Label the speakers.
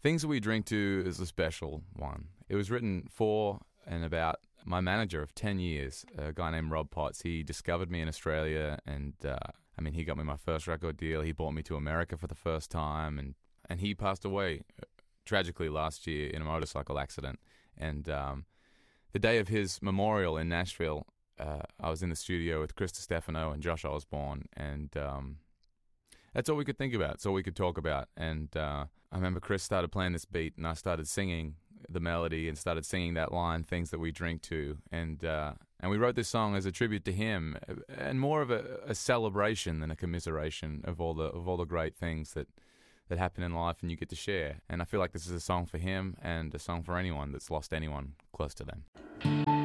Speaker 1: Things That We Drink To is a special one. It was written for and about my manager of 10 years, a guy named Rob Potts. He discovered me in Australia, and he got me my first record deal. He brought me to America for the first time, and he passed away tragically last year in a motorcycle accident. And the day of his memorial in Nashville, I was in the studio with Chris Stefano and Josh Osborne, and that's all we could think about. It's all we could talk about. And I remember Chris started playing this beat, and I started singing the melody and started singing that line, "Things That We Drink To," and we wrote this song as a tribute to him, and more of a celebration than a commiseration of all the great things that happen in life and you get to share. And I feel like this is a song for him and a song for anyone that's lost anyone close to them.